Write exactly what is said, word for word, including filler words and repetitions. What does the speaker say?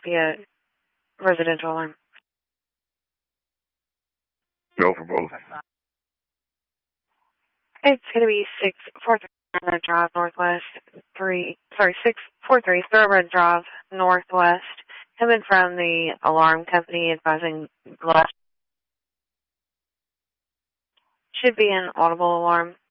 be a residential alarm? Go for both. It's going to be six four three Thoroughbred Drive Northwest three. Sorry, six four three Thoroughbred Drive Northwest. Coming from the alarm company advising glass. Should be an audible alarm.